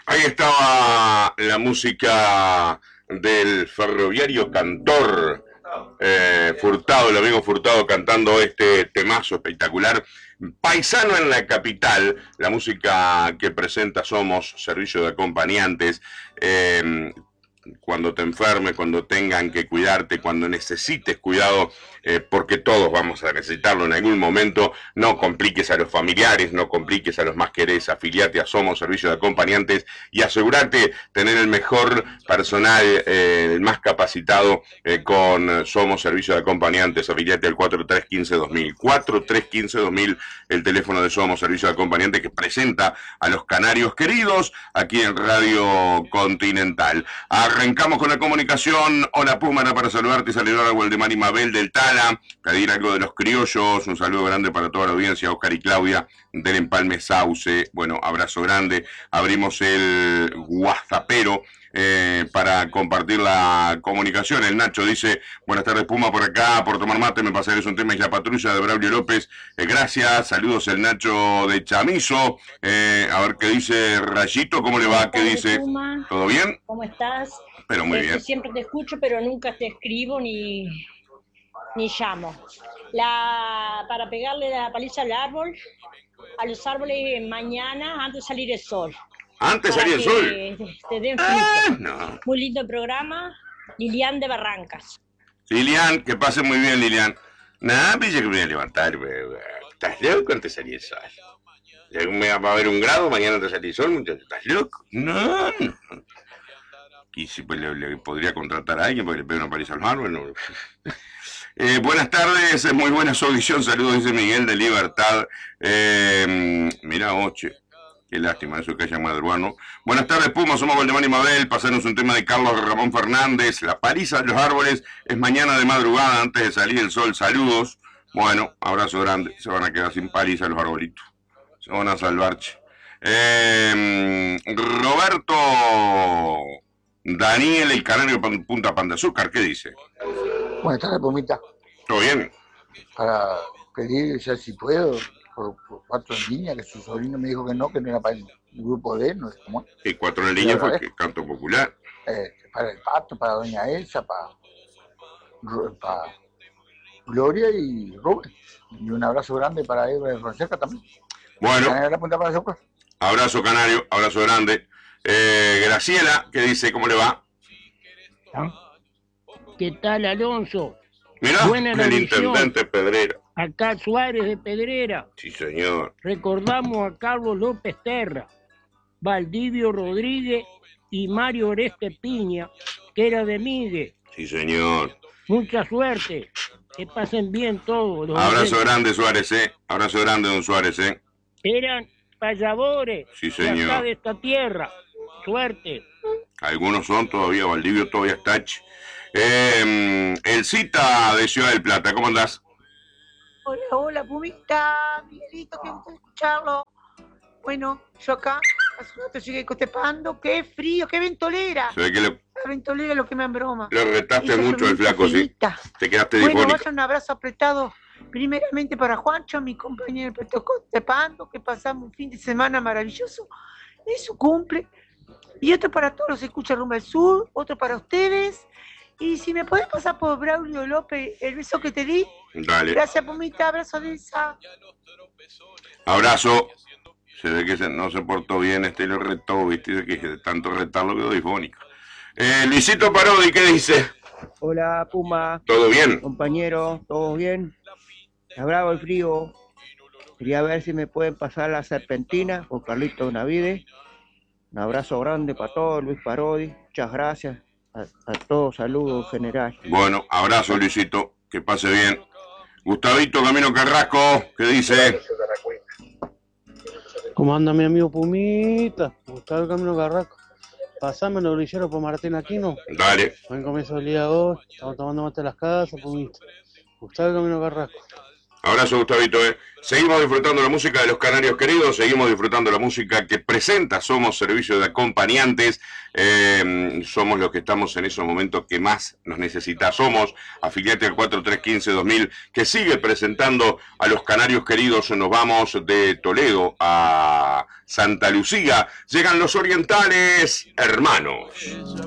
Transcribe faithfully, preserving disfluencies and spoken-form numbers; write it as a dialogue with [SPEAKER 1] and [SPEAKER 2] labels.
[SPEAKER 1] Ahí estaba la música del ferroviario cantor eh, Furtado, el amigo Furtado cantando este temazo espectacular. Paisano en la capital, la música que presenta Somos, servicio de acompañantes. Eh, cuando te enfermes, cuando tengan que cuidarte, cuando necesites cuidado, eh, porque todos vamos a necesitarlo en algún momento, no compliques a los familiares, no compliques a los más querés, afiliate a Somos Servicio de Acompañantes y asegurate tener el mejor personal, eh, el más capacitado eh, con Somos Servicio de Acompañantes, afiliate al cuatro tres uno cinco dos mil, cuatro tres uno cinco dos mil, el teléfono de Somos Servicio de Acompañantes que presenta a los canarios queridos aquí en Radio Continental. Arrancamos con la comunicación. Hola Puma, era para saludarte y saludar a Waldemar y Mabel del Tala, pedir algo de los criollos, un saludo grande para toda la audiencia, Oscar y Claudia del Empalme Sauce, bueno, abrazo grande. Abrimos el WhatsAppero eh, para compartir la comunicación. El Nacho dice, buenas tardes Puma, por acá, por tomar mate, me pasaréis un tema y la patrulla de Braulio López, eh, gracias, saludos el Nacho de Chamizo, eh, a ver qué dice Rayito, ¿cómo le va? ¿Qué dice?
[SPEAKER 2] Puma.
[SPEAKER 1] ¿Todo bien?
[SPEAKER 2] ¿Cómo estás?
[SPEAKER 1] Pero muy
[SPEAKER 2] este,
[SPEAKER 1] bien.
[SPEAKER 2] Siempre te escucho, pero nunca te escribo ni, ni llamo. La, para pegarle la paliza al árbol, a los árboles mañana antes de salir el sol.
[SPEAKER 1] Antes de salir el sol.
[SPEAKER 2] Te, te den
[SPEAKER 1] ah, no.
[SPEAKER 2] Muy lindo el programa. Lilian de Barrancas.
[SPEAKER 1] Lilian, que pase muy bien, Lilian. Nada, pensé que me voy a levantar. ¿Estás loco antes de salir el sol? Me va a haber un grado, mañana te salís sol, muchachos. ¿Estás loco? No, no. Y si pues, le, le podría contratar a alguien para que le pegue una paliza al árbol. No. Eh, buenas tardes, muy buena su audición. Saludos, dice Miguel de Libertad. Eh, mira, oche. Qué lástima, eso que haya madruano. Buenas tardes, Puma, somos Valdemar y Mabel. Pasarnos un tema de Carlos Ramón Fernández. La paliza de los árboles es mañana de madrugada antes de salir el sol. Saludos. Bueno, abrazo grande. Se van a quedar sin paliza los arbolitos. Se van a salvar. Eh, Roberto Daniel, el canario Punta Pan de Azúcar, ¿qué dice?
[SPEAKER 3] Buenas tardes, Pumita.
[SPEAKER 1] ¿Todo bien?
[SPEAKER 3] Para pedir, ya si puedo, por, por cuatro en línea, que su sobrino me dijo que no, que no era para el grupo de él, no sé cómo es.
[SPEAKER 1] Y cuatro en línea fue que canto popular.
[SPEAKER 3] Eh, para el Pato, para Doña Elsa, para, para Gloria y Rubén. Y un abrazo grande para Eva de Fonseca también.
[SPEAKER 1] Bueno.
[SPEAKER 3] La Punta para Azúcar.
[SPEAKER 1] Abrazo canario, abrazo grande. Eh, Graciela, ¿qué dice? ¿Cómo le va?
[SPEAKER 4] ¿Qué tal, Alonso?
[SPEAKER 1] Mirá, el intendente Pedrera.
[SPEAKER 4] Acá Suárez de Pedrera.
[SPEAKER 1] Sí, señor.
[SPEAKER 4] Recordamos a Carlos López Terra, Valdivio Rodríguez y Mario Oreste Piña, que era de Migue.
[SPEAKER 1] Sí, señor.
[SPEAKER 4] Mucha suerte. Que pasen bien todos. Los
[SPEAKER 1] Abrazo
[SPEAKER 4] oyentes.
[SPEAKER 1] grande, Suárez, ¿eh? Abrazo grande, don Suárez, ¿eh?
[SPEAKER 4] Eran payadores
[SPEAKER 1] sí, señor.
[SPEAKER 4] de acá de esta tierra. Suerte.
[SPEAKER 1] Algunos son todavía, Valdivio todavía está. Eh, el Cita de Ciudad del Plata, ¿cómo andás?
[SPEAKER 5] Hola, hola, Pumita, Miguelito, qué gusto escucharlo. Bueno, yo acá, hace un rato llegué cotepando, qué frío, qué ventolera.
[SPEAKER 1] Se ve que le,
[SPEAKER 5] la ventolera es lo que me embroma.
[SPEAKER 1] Le retaste mucho al flaco,
[SPEAKER 5] finita.
[SPEAKER 1] Sí. Te quedaste
[SPEAKER 5] bueno,
[SPEAKER 1] difónica.
[SPEAKER 5] vaya un abrazo apretado, primeramente para Juancho, mi compañero de Cotepando, que pasamos un fin de semana maravilloso, es su cumple. Y otro para todos los escucha Rumbo al Sur, otro para ustedes. Y si me podés pasar por Braulio López el beso que te di.
[SPEAKER 1] Dale.
[SPEAKER 5] Gracias, Pumita, abrazo de esa.
[SPEAKER 1] Abrazo. Se ve que se, no se portó bien, este lo retó, viste, que de tanto retarlo quedó difónico. Eh, Luisito Parodi, ¿qué dice?
[SPEAKER 6] Hola, Puma.
[SPEAKER 1] ¿Todo bien?
[SPEAKER 6] Compañero, ¿todo bien? Está bravo el frío. Quería ver si me pueden pasar la serpentina por Carlito Navide. Un abrazo grande para todos, Luis Parodi. Muchas gracias. A, a todos, saludos general.
[SPEAKER 1] Bueno, abrazo Luisito, que pase bien. Gustavito Camino Carrasco, ¿qué dice?
[SPEAKER 7] ¿Cómo anda mi amigo Pumita? Gustavo Camino Carrasco. Pasame los grilleros por Martín Aquino.
[SPEAKER 1] Dale.
[SPEAKER 7] Buen comienzo del día dos. Estamos tomando mate en las casas, Pumita. Gustavo Camino Carrasco.
[SPEAKER 1] Abrazo, Gustavito. ¿eh? Seguimos disfrutando la música de los Canarios Queridos, seguimos disfrutando la música que presenta Somos Servicio de Acompañantes. Eh, somos los que estamos en esos momentos que más nos necesita. Somos afiliate al cuatro tres uno cinco dos mil, que sigue presentando a los Canarios Queridos. Nos vamos de Toledo a Santa Lucía. Llegan los orientales hermanos.